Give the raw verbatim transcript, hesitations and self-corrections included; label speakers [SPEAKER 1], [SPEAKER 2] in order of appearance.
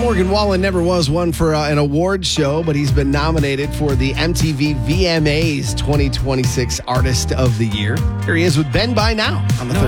[SPEAKER 1] Morgan Wallen never was one for uh, an award show, but he's been nominated for the M T V V M As twenty twenty-six Artist of the Year. Here he is with Ben By Now on the
[SPEAKER 2] No,